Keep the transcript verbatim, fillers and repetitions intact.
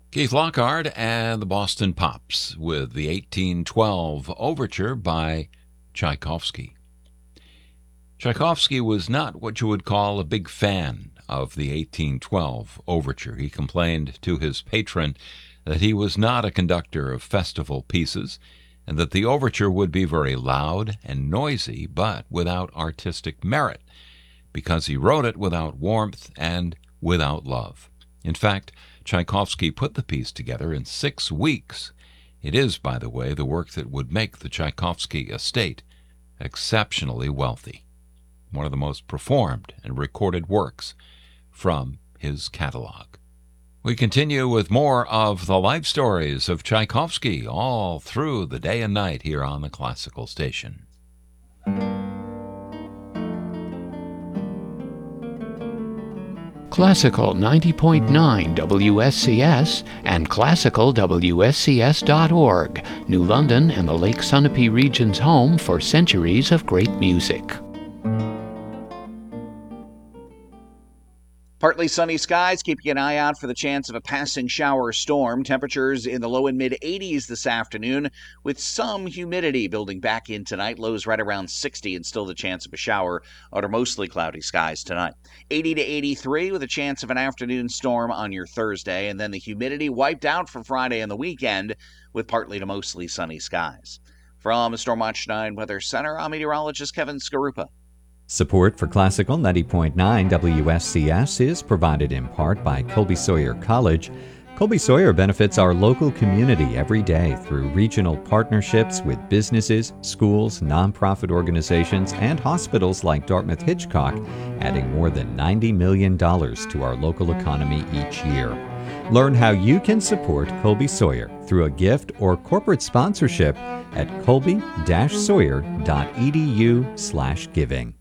Keith Lockhart and the Boston Pops with the eighteen twelve Overture by Tchaikovsky. Tchaikovsky was not what you would call a big fan of the eighteen twelve Overture. He complained to his patron that he was not a conductor of festival pieces and that the overture would be very loud and noisy, but without artistic merit, because he wrote it without warmth and without love. In fact, Tchaikovsky put the piece together in six weeks. It is, by the way, the work that would make the Tchaikovsky estate exceptionally wealthy. One of the most performed and recorded works from his catalog. We continue with more of the life stories of Tchaikovsky all through the day and night here on the Classical Station. Classical ninety point nine W S C S and classical W S C S dot org, New London and the Lake Sunapee region's home for centuries of great music. Partly sunny skies, keeping an eye out for the chance of a passing shower or storm. Temperatures in the low and mid eighties this afternoon, with some humidity building back in tonight. Lows right around sixty and still the chance of a shower under mostly cloudy skies tonight. eighty to eighty-three with a chance of an afternoon storm on your Thursday. And then the humidity wiped out for Friday and the weekend with partly to mostly sunny skies. From Storm Watch nine Weather Center, I'm meteorologist Kevin Skarupa. Support for Classical ninety point nine W S C S is provided in part by Colby Sawyer College. Colby Sawyer benefits our local community every day through regional partnerships with businesses, schools, nonprofit organizations, and hospitals like Dartmouth Hitchcock, adding more than ninety million dollars to our local economy each year. Learn how you can support Colby Sawyer through a gift or corporate sponsorship at colby dash sawyer dot e d u slash giving.